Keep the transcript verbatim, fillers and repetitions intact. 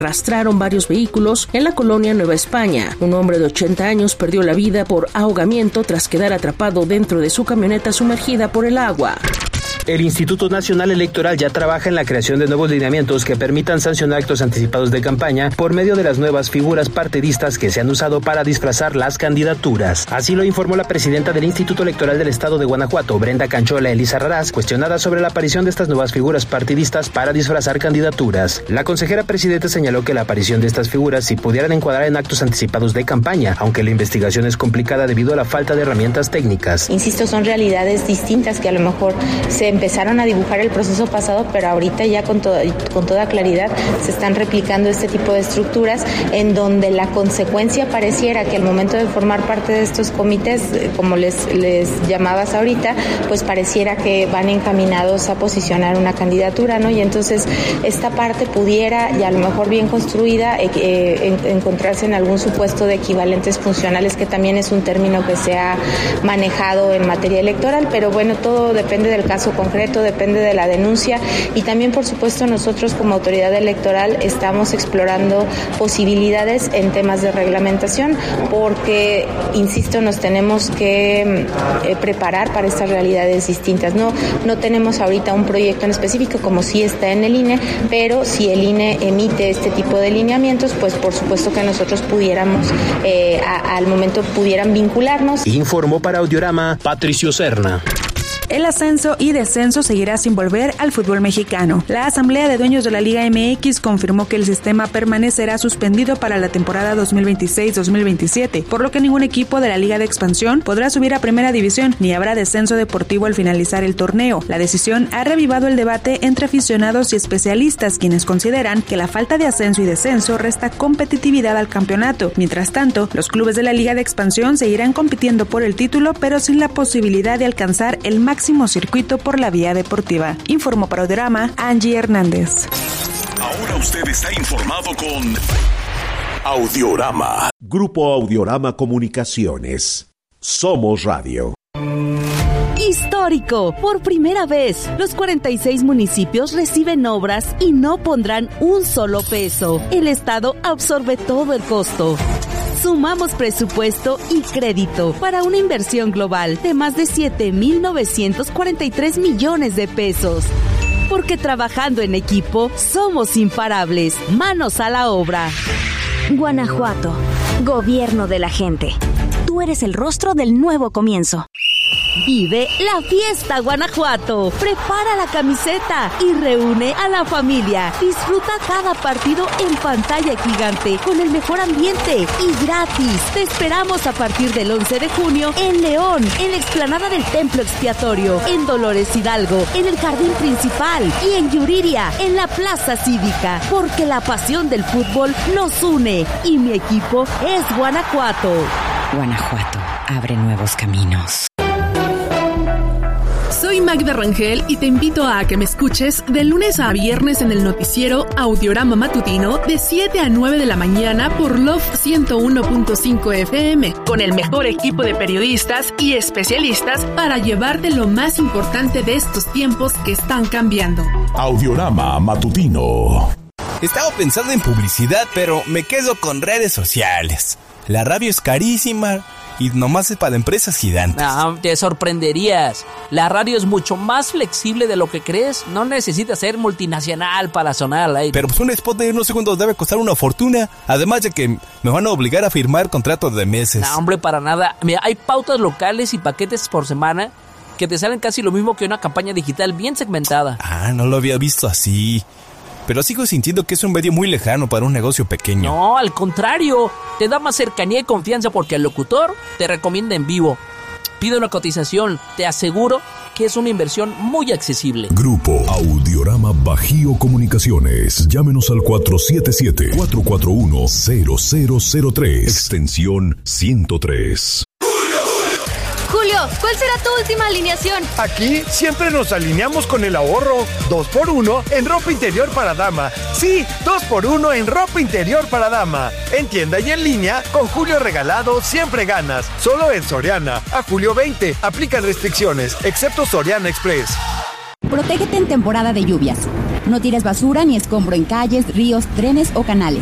arrastraron varios vehículos en la colonia Nueva España. Un hombre de ochenta años perdió la vida por ahogamiento tras quedar atrapado dentro de su camioneta sumergida por el agua. El Instituto Nacional Electoral ya trabaja en la creación de nuevos lineamientos que permitan sancionar actos anticipados de campaña por medio de las nuevas figuras partidistas que se han usado para disfrazar las candidaturas. Así lo informó la presidenta del Instituto Electoral del Estado de Guanajuato, Brenda Canchola Elisa Raraz, cuestionada sobre la aparición de estas nuevas figuras partidistas para disfrazar candidaturas. La consejera presidenta señaló que la aparición de estas figuras sí pudieran encuadrar en actos anticipados de campaña, aunque la investigación es complicada debido a la falta de herramientas técnicas. Insisto, son realidades distintas que a lo mejor se empezaron a dibujar el proceso pasado, pero ahorita ya con toda, con toda claridad se están replicando este tipo de estructuras en donde la consecuencia pareciera que al momento de formar parte de estos comités, como les, les llamabas ahorita, pues pareciera que van encaminados a posicionar una candidatura, ¿no? Y entonces esta parte pudiera, y a lo mejor bien construida, eh, eh, en, encontrarse en algún supuesto de equivalentes funcionales, que también es un término que se ha manejado en materia electoral, pero bueno, todo depende del caso concreto, depende de la denuncia, y también por supuesto nosotros como autoridad electoral estamos explorando posibilidades en temas de reglamentación, porque insisto, nos tenemos que eh, preparar para estas realidades distintas. No, no tenemos ahorita un proyecto en específico como sí está en el I N E, pero si el I N E emite este tipo de lineamientos, pues por supuesto que nosotros pudiéramos eh, a, al momento pudieran vincularnos. Informó para Audiorama Patricio Serna. El ascenso y descenso seguirá sin volver al fútbol mexicano. La Asamblea de Dueños de la Liga M X confirmó que el sistema permanecerá suspendido para la temporada dos mil veintiséis dos mil veintisiete, por lo que ningún equipo de la Liga de Expansión podrá subir a Primera División, ni habrá descenso deportivo al finalizar el torneo. La decisión ha revivado el debate entre aficionados y especialistas, quienes consideran que la falta de ascenso y descenso resta competitividad al campeonato. Mientras tanto, los clubes de la Liga de Expansión seguirán compitiendo por el título, pero sin la posibilidad de alcanzar el máximo circuito por la vía deportiva. Informó para Audiorama Angie Hernández. Ahora usted está informado con Audiorama. Grupo Audiorama Comunicaciones. Somos Radio. Histórico. Por primera vez, los cuarenta y seis municipios reciben obras y no pondrán un solo peso. El Estado absorbe todo el costo. Sumamos presupuesto y crédito para una inversión global de más de siete mil novecientos cuarenta y tres millones de pesos. Porque trabajando en equipo, somos imparables. Manos a la obra. Guanajuato, gobierno de la gente. Tú eres el rostro del nuevo comienzo. Vive la fiesta Guanajuato. Prepara la camiseta y reúne a la familia. Disfruta cada partido en pantalla gigante con el mejor ambiente y gratis. Te esperamos a partir del once de junio en León, en la explanada del Templo Expiatorio, en Dolores Hidalgo, en el Jardín Principal y en Yuriria, en la Plaza Cívica. Porque la pasión del fútbol nos une y mi equipo es Guanajuato. Guanajuato abre nuevos caminos. Soy Magda Rangel y te invito a que me escuches de lunes a viernes en el noticiero Audiorama Matutino de siete a nueve de la mañana por Love ciento uno punto cinco F M, con el mejor equipo de periodistas y especialistas para llevarte lo más importante de estos tiempos que están cambiando. Audiorama Matutino. Estaba pensando en publicidad, pero me quedo con redes sociales. La radio es carísima y nomás es para empresas gigantes. No, te sorprenderías. La radio es mucho más flexible de lo que crees. No necesitas ser multinacional para sonar al aire. Pero pues un spot de unos segundos debe costar una fortuna. Además de que me van a obligar a firmar contratos de meses. No, hombre, para nada. Mira, hay pautas locales y paquetes por semana que te salen casi lo mismo que una campaña digital bien segmentada. Ah, no lo había visto así. Pero sigo sintiendo que es un medio muy lejano para un negocio pequeño. No, al contrario. Te da más cercanía y confianza porque el locutor te recomienda en vivo. Pide una cotización. Te aseguro que es una inversión muy accesible. Grupo Audiorama Bajío Comunicaciones. Llámenos al cuatro siete siete, cuatro cuatro uno, cero cero cero tres. Extensión ciento tres. Julio, ¿cuál será tu última alineación? Aquí siempre nos alineamos con el ahorro. Dos por uno en ropa interior para dama. Sí, dos por uno en ropa interior para dama. En tienda y en línea, con Julio regalado siempre ganas. Solo en Soriana. A julio veinte. Aplican restricciones, excepto Soriana Express. Protégete en temporada de lluvias. No tires basura ni escombro en calles, ríos, trenes o canales.